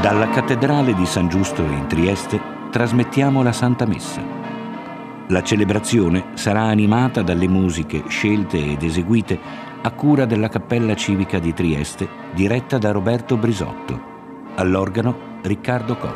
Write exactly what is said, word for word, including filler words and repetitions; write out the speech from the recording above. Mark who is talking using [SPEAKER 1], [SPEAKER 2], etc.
[SPEAKER 1] Dalla cattedrale di San Giusto in Trieste trasmettiamo la Santa Messa. La celebrazione sarà animata dalle musiche scelte ed eseguite a cura della Cappella Civica di Trieste, diretta da Roberto Brisotto. All'organo Riccardo Costa.